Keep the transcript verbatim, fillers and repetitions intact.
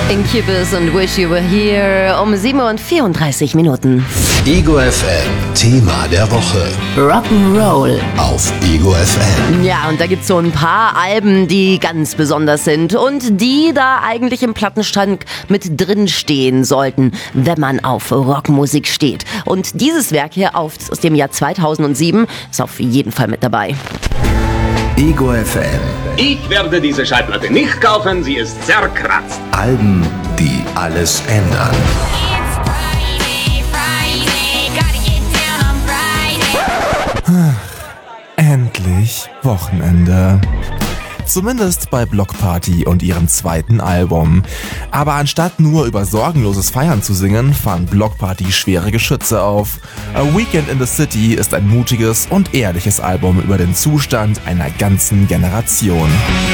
Incubus und Wish You Were Here um sieben Uhr und vierunddreißig Minuten. Ego F M, Thema der Woche. Rock'n'Roll. Auf Ego F M. Ja, und da gibt's so ein paar Alben, die ganz besonders sind und die da eigentlich im Plattenschrank mit drin stehen sollten, wenn man auf Rockmusik steht. Und dieses Werk hier aus dem Jahr zweitausendsieben ist auf jeden Fall mit dabei. Ego F M. Ich werde diese Schallplatte nicht kaufen, sie ist zerkratzt. Alben, die alles ändern. Endlich Wochenende. Zumindest bei Bloc Party und ihrem zweiten Album. Aber anstatt nur über sorgenloses Feiern zu singen, fahren Bloc Party schwere Geschütze auf. A Weekend in the City ist ein mutiges und ehrliches Album über den Zustand einer ganzen Generation.